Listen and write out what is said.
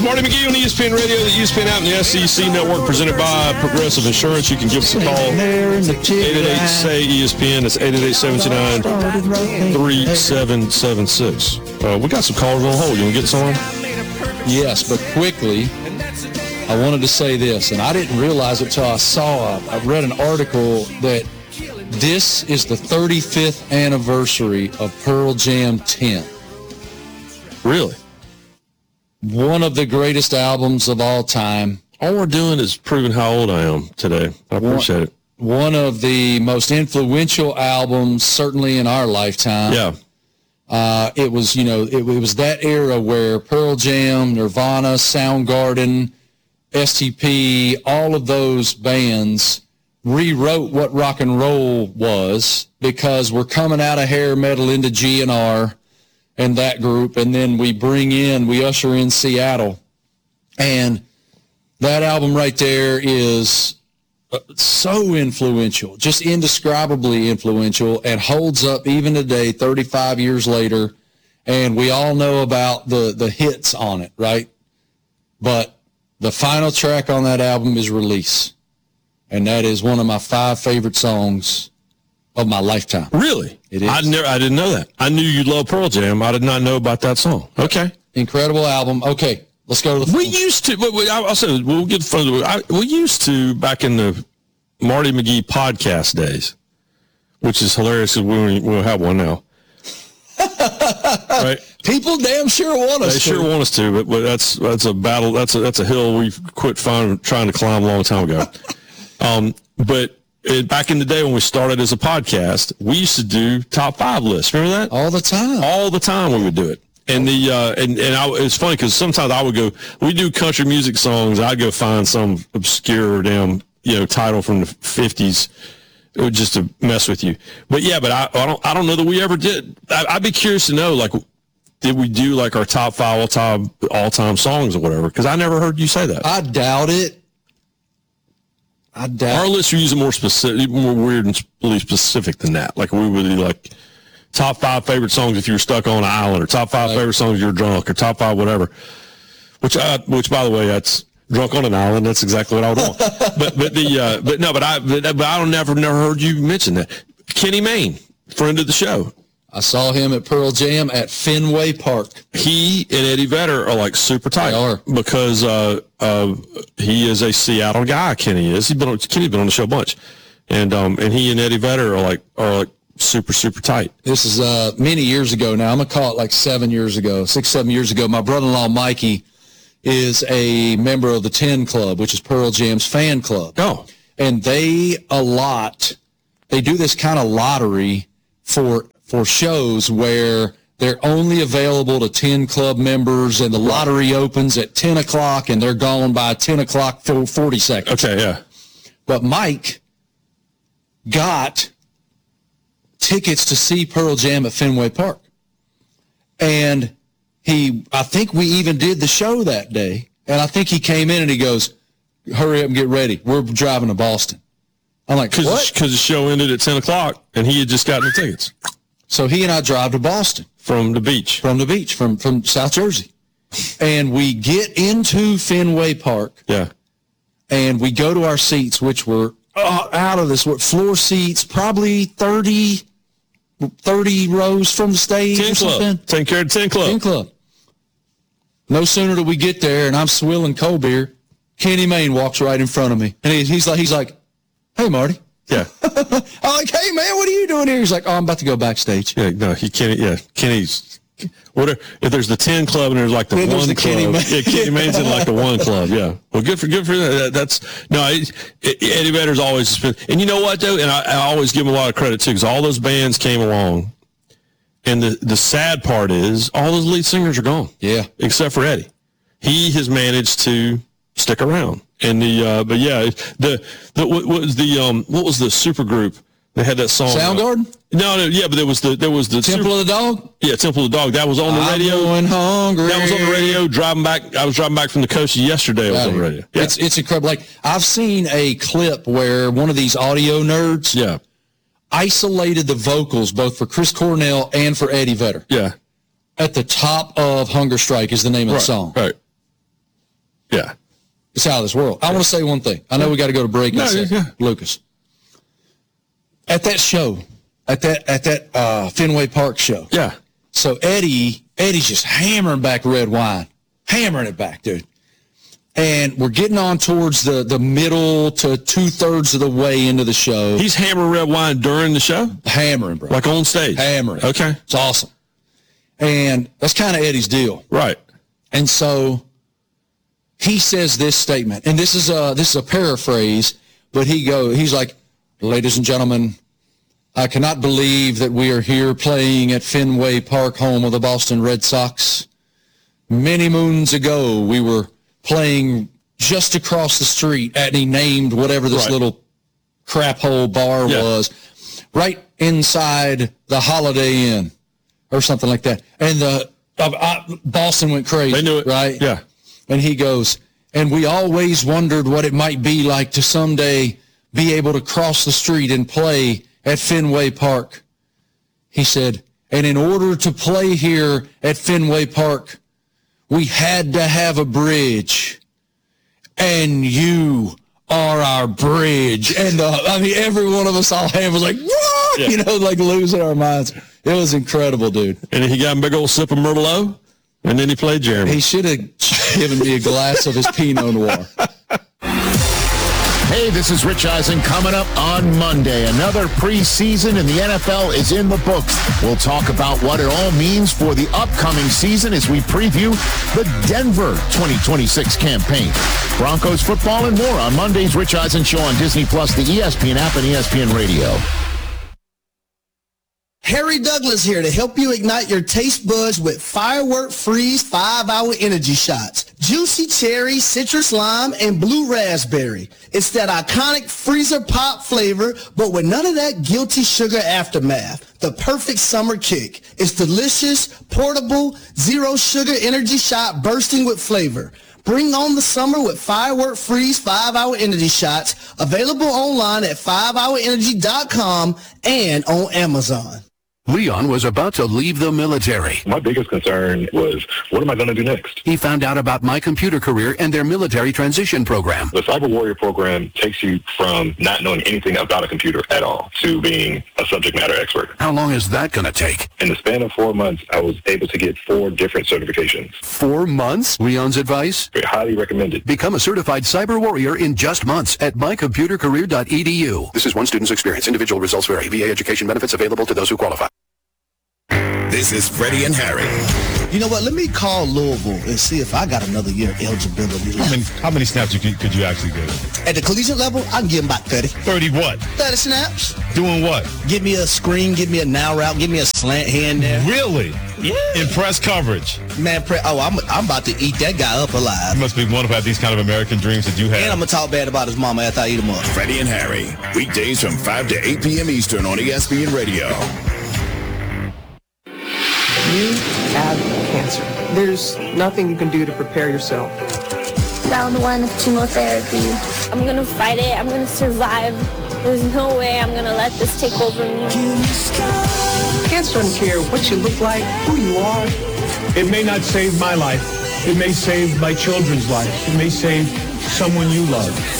Marty McGee on ESPN Radio, the ESPN app, and the SEC Network, presented by Progressive Insurance. You can give us a call, 888-SAY-ESPN. That's 888-729-3776. We got some callers on hold. You want to get some on? Yes, but quickly, I wanted to say this, and I didn't realize it till I read an article that this is the 35th anniversary of Pearl Jam 10. Really? One of the greatest albums of all time. All we're doing is proving how old I am today. I appreciate it. One of the most influential albums, certainly in our lifetime. Yeah. It was, it was that era where Pearl Jam, Nirvana, Soundgarden, STP, all of those bands rewrote what rock and roll was, because we're coming out of hair metal into GNR and that group, and then we usher in Seattle. And that album right there is so influential, just indescribably influential, and holds up even today, 35 years later. And we all know about the hits on it, right? But the final track on that album is Release. And that is one of my 5 favorite songs of my lifetime. Really? It is. I didn't know that. I knew you loved Pearl Jam. I did not know about that song. Okay. Incredible album. Okay, let's go to the phone. We used to, I'll say, we'll get further. We used to, back in the Marty McGee podcast days, which is hilarious because we'll have one now. Right? People damn sure want us to. They sure want us to, but that's a battle. That's a hill we've quit trying to climb a long time ago. But back in the day when we started as a podcast, we used to do top 5 lists. Remember that? All the time. All the time we would do it. And it's funny because sometimes I would go, we do country music songs. I'd go find some obscure damn, title from the 50s. It was just to mess with you. But yeah, but I don't know that we ever did. I'd be curious to know, like, did we do like our top 5 all-time songs or whatever? Because I never heard you say that. I doubt it. Our lists are usually more specific, more weird and really specific than that. Like we would do like top 5 favorite songs if you were stuck on an island, or top 5 favorite songs if you're drunk, or top 5 whatever. Which by the way, that's drunk on an island. That's exactly what I would want. but I don't never heard you mention that. Kenny Mayne, friend of the show. I saw him at Pearl Jam at Fenway Park. He and Eddie Vedder are like super tight. They are. Because he is a Seattle guy. Kenny is. Kenny's been on the show a bunch, and he and Eddie Vedder are like super, super tight. This is many years ago now. I'm gonna call it like 7 years ago, 6-7 years ago. My brother-in-law Mikey is a member of the 10 Club, which is Pearl Jam's fan club. Oh, and they do this kind of lottery for shows where they're only available to 10 Club members, and the lottery opens at 10 o'clock, and they're gone by 10 o'clock, 40 seconds. Okay, yeah. But Mike got tickets to see Pearl Jam at Fenway Park. And I think we even did the show that day, and I think he came in and he goes, hurry up and get ready. We're driving to Boston. I'm like, what? Because the show ended at 10 o'clock, and he had just gotten the tickets. So he and I drive to Boston. From the beach, from South Jersey. And we get into Fenway Park. Yeah. And we go to our seats, which were out of this, floor seats, probably 30 rows from the stage 10 or something. 10 Club. 10 Club. No sooner do we get there, and I'm swilling cold beer, Kenny Mayne walks right in front of me. And he's like, hey, Marty. Yeah. I'm like, hey, man, what are you doing here? He's like, I'm about to go backstage. Yeah, no, Kenny's, if there's the 10 Club and there's like the 1 club. Kenny Mayne's in like the 1 club, yeah. Well, good for that. Eddie Vedder's always been, and you know what, though? And I always give him a lot of credit, too, because all those bands came along, and the sad part is all those lead singers are gone. Yeah. Except for Eddie. He has managed to stick around. And what was the super group that had that song? Soundgarden? No, yeah, but there was the Temple of the Dog? Yeah, Temple of the Dog. That was on the radio. I'm going hungry. That was on the radio driving back. I was driving back from the coast yesterday. It was on the radio. Yeah. It's incredible. Like, I've seen a clip where one of these audio nerds isolated the vocals both for Chris Cornell and for Eddie Vedder. Yeah. At the top of Hunger Strike is the name of the song. Right. Yeah. It's out of this world. I want to say one thing. I know we got to go to break. Lucas. At that show, at that Fenway Park show. Yeah. So Eddie's just hammering back red wine. Hammering it back, dude. And we're getting on towards the middle to 2/3 of the way into the show. He's hammering red wine during the show? Hammering, bro. Like on stage? Hammering. Okay. It's awesome. And that's kind of Eddie's deal. Right. And so he says this statement, and this is a paraphrase, but he's like, ladies and gentlemen, I cannot believe that we are here playing at Fenway Park, home of the Boston Red Sox. Many moons ago, we were playing just across the street, and he named whatever this little crap hole bar was, right inside the Holiday Inn or something like that. And Boston went crazy. They knew it. Right? Yeah. And he goes, and we always wondered what it might be like to someday be able to cross the street and play at Fenway Park. He said, and in order to play here at Fenway Park, we had to have a bridge, and you are our bridge. And every one of us all was like, whoa, like losing our minds. It was incredible, dude. And he got a big old sip of Merlot, and then he played Jeremy. He should have given me a glass of his Pinot Noir. Hey, this is Rich Eisen coming up on Monday. Another preseason in the NFL is in the books. We'll talk about what it all means for the upcoming season as we preview the Denver 2026 campaign. Broncos football and more on Monday's Rich Eisen Show on Disney+, the ESPN app, and ESPN Radio. Harry Douglas here to help you ignite your taste buds with Firework Freeze 5-Hour Energy Shots. Juicy cherry, citrus lime, and blue raspberry. It's that iconic freezer pop flavor, but with none of that guilty sugar aftermath. The perfect summer kick. It's delicious, portable, zero sugar energy shot bursting with flavor. Bring on the summer with Firework Freeze 5-Hour Energy Shots. Available online at 5hourenergy.com and on Amazon. Leon was about to leave the military. My biggest concern was, what am I going to do next? He found out about My Computer Career and their military transition program. The Cyber Warrior program takes you from not knowing anything about a computer at all to being a subject matter expert. How long is that going to take? In the span of 4 months, I was able to get 4 different certifications. 4 months? Leon's advice? Highly recommended. Become a certified cyber warrior in just months at mycomputercareer.edu. This is one student's experience. Individual results vary. VA education benefits available to those who qualify. This is Freddie and Harry. You know what? Let me call Louisville and see if I got another year of eligibility left. How many snaps could you actually give? At the collegiate level, I can give them about 30. 30 what? 30 snaps. Doing what? Give me a screen, give me a now route, give me a slant here and there. Really? Yeah. In press coverage? Man, I'm about to eat that guy up alive. You must be one of these kind of American dreams that you have. And I'm going to talk bad about his mama after I eat him up. Freddie and Harry. Weekdays from 5 to 8 p.m. Eastern on ESPN Radio. You have cancer. There's nothing you can do to prepare yourself. Round 1 of chemotherapy. I'm going to fight it. I'm going to survive. There's no way I'm going to let this take over me. Cancer doesn't care what you look like, who you are. It may not save my life. It may save my children's life. It may save someone you love.